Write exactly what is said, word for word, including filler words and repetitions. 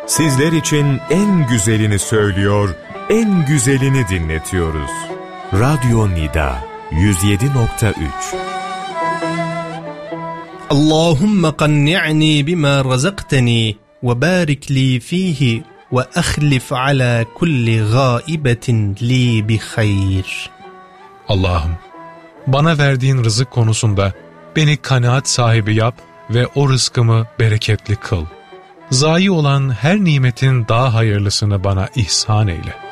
sizler için en güzelini söylüyor, en güzelini dinletiyoruz. Radyo Nida yüz yedi nokta üç. Allahümme kanni'ni bima razaqtani ve barik li fihi ve ahlif ala kulli gaibetin li bi hayr. Allah'ım, bana verdiğin rızık konusunda beni kanaat sahibi yap ve o rızkımı bereketli kıl. Zayi olan her nimetin daha hayırlısını bana ihsan eyle.